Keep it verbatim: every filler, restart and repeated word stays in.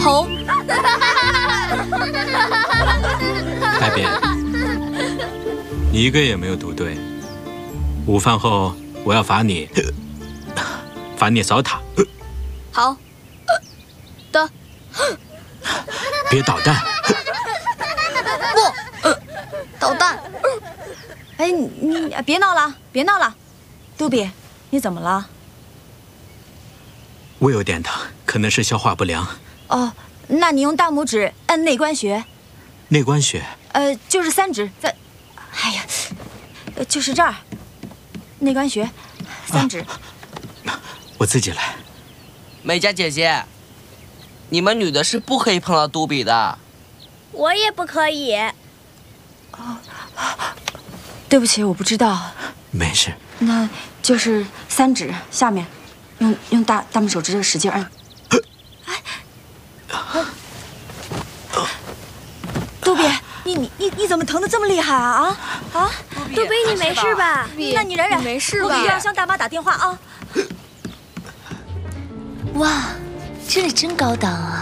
头。 海扁，你一个也没有读对。午饭后我要罚你，罚你扫塔。 好的。 别捣蛋。 不，捣蛋。 哎，你你别闹了，别闹了。杜比，你怎么了？ 胃有点疼，可能是消化不良。 哦，那你用大拇指按内关穴。 内关穴？ 呃，就是三指在，哎呀，呃，就是这儿，内关穴，三指。 啊、我自己来。 美嘉姐姐，你们女的是不可以碰到杜比的。 我也不可以。 哦，对不起，我不知道。 没事。 那就是三指下面，用用大大拇手指头使劲按。杜比，你你你你怎么疼得这么厉害啊啊啊！ 杜比，你没事吧？ 那你忍忍， 没事吧？ 我给月亮向大妈打电话啊。 哇，这里真高档啊！